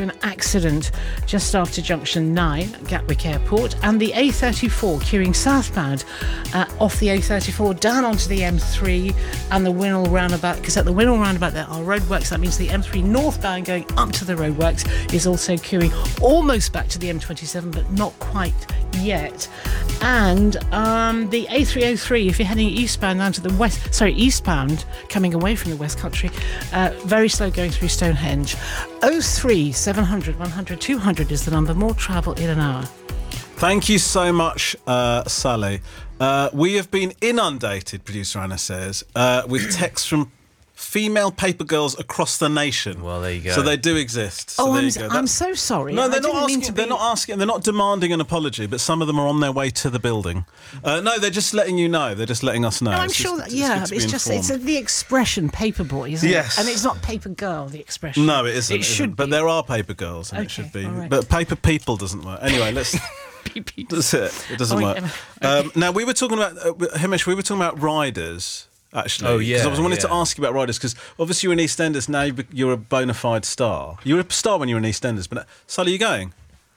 an accident just after junction 9 at Gatwick Airport, and the A34 queuing southbound off the A34 down onto the M3 and the Winnell roundabout, because at the Winnell roundabout there are roadworks. That means the M3 northbound going up to the roadworks is also queuing almost back to the M27, but not quite yet. And the A303, if you're heading eastbound down to the eastbound coming away from the West Country, very slow going through Stonehenge. 03 700 100 200 is the number. More travel in an hour. Thank you so much, Sally. We have been inundated, producer Anna says, with texts from female paper girls across the nation. Well, there you go. So they do exist. So I'm so sorry. No, they're not asking. They're not asking. They're not demanding an apology. But some of them are on their way to the building. No, they're just letting you know. They're just letting us know. No, I'm sure that. It's the expression paperboy, isn't it? And it's not paper girl. The expression. No, it isn't. It should be. But there are paper girls, and it should be. Right. But paper people doesn't work. Anyway, let's. That's it. It doesn't work. Now we were talking about Himesh. We were talking about riders. Actually, oh yeah, because I wanted to ask you about riders, because obviously you're in EastEnders now. You're a bona fide star. You were a star when you were in EastEnders, but Sally, are you going?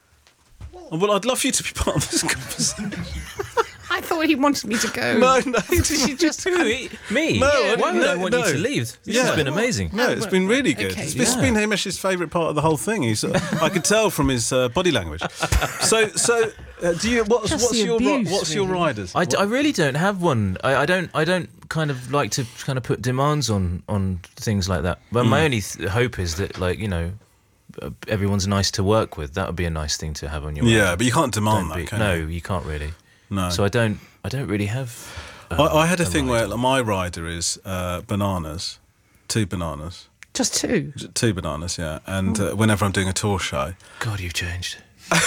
Well, I'd love you to be part of this conversation. I thought he wanted me to go. No. She just me? No, why would I want you to leave? This has been amazing. No, it's been really good. Okay, It's been Himesh's favourite part of the whole thing. I could tell from his body language. So do you? What's your riders? I really don't have one. I don't kind of like to kind of put demands on things like that. But my only hope is that, like, you know, everyone's nice to work with. That would be a nice thing to have on your. Yeah, but you can't demand that. Can you? No, you can't really. No. So I don't really have. I had a thing where my rider is bananas, 2 bananas. Just 2? 2 bananas, yeah. And whenever I'm doing a tour show. God, you've changed.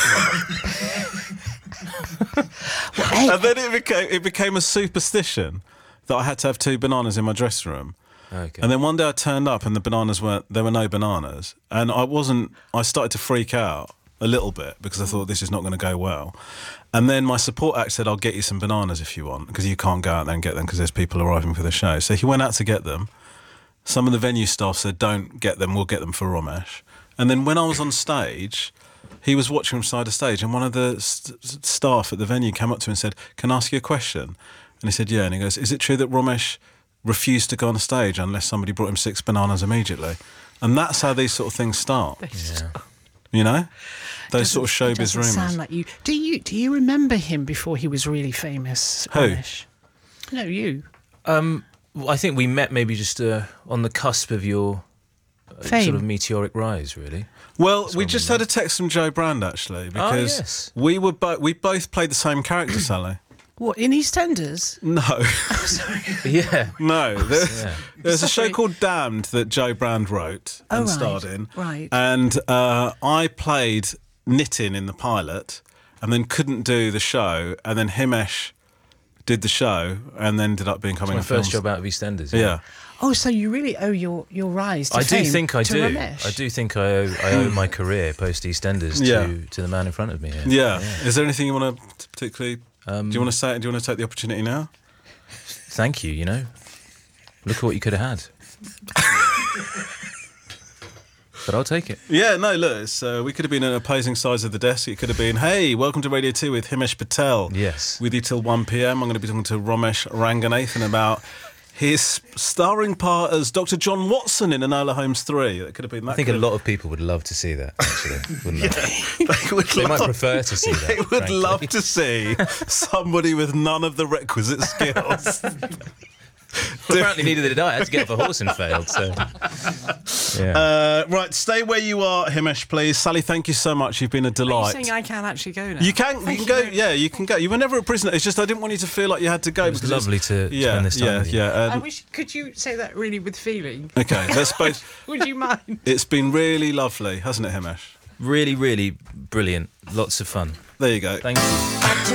And then it became a superstition that I had to have 2 bananas in my dressing room. Okay. And then one day I turned up and there were no bananas, and I started to freak out a little bit because I thought this is not going to go well. And then my support act said, I'll get you some bananas if you want, because you can't go out there and get them because there's people arriving for the show. So he went out to get them. Some of the venue staff said, don't get them, we'll get them for Romesh. And then when I was on stage, he was watching from side of stage, and one of the staff at the venue came up to him and said, can I ask you a question? And he said, yeah. And he goes, is it true that Romesh refused to go on stage unless somebody brought him 6 bananas immediately? And that's how these sort of things start. Yeah. You know? Those sort of showbiz rumours. Sound like you. Do you remember him before he was really famous? Who? Romesh? No, you. I think we met maybe just on the cusp of your Fame. sort of meteoric rise, really. Well, we just had a text from Joe Brand, actually, because yes. we both played the same character, Sally. What, in EastEnders? No. Oh, sorry. Yeah. No. There's a show called Damned that Joe Brand wrote and starred in. Right. And I played Nitin in the pilot and then couldn't do the show, and then Himesh did the show and then ended up becoming my first job out of EastEnders. Yeah. Oh, so you really owe your rise to I fame do think I to do. Romesh. I do think I owe my career post EastEnders to the man in front of me. Yeah. Is there anything you want to particularly... do you want to say it? Do you want to take the opportunity now? Thank you, you know. Look at what you could have had. But I'll take it. Yeah, no, look, we could have been on opposing sides of the desk. It could have been, hey, welcome to Radio 2 with Himesh Patel. Yes. With you till 1 p.m. I'm going to be talking to Romesh Ranganathan about his starring part as Dr. John Watson in Enola Holmes 3. That could have been that. I think a lot of people would love to see that, actually, wouldn't they? They might prefer to see that. They would love to see somebody with none of the requisite skills. Apparently neither did I had to get off a horse and failed, so... Yeah. Right, stay where you are, Himesh, please. Sally, thank you so much. You've been a delight. Are you saying I can actually go now? You can go. Yeah, you can go. You were never a prisoner. It's just I didn't want you to feel like you had to go. It was lovely to spend this time with you. I wish. Could you say that really with feeling? Okay, let's both. Would you mind? It's been really lovely, hasn't it, Himesh? Really, really brilliant. Lots of fun. There you go. Thank you.